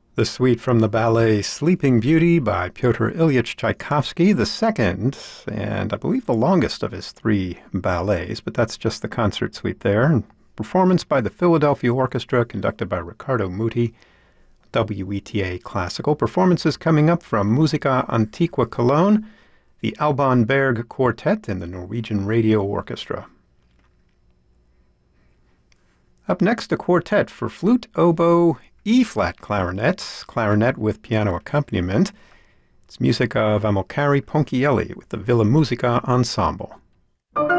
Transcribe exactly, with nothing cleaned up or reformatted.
The suite from the ballet Sleeping Beauty by Pyotr Ilyich Tchaikovsky, the second, and I believe the longest of his three ballets, but that's just the concert suite there. And performance by the Philadelphia Orchestra, conducted by Riccardo Muti. W E T A Classical. Performances coming up from Musica Antiqua Cologne, the Alban Berg Quartet, and the Norwegian Radio Orchestra. Up next, a quartet for flute, oboe, E-flat clarinet, clarinet with piano accompaniment. It's music of Amilcare Ponchielli with the Villa Musica Ensemble.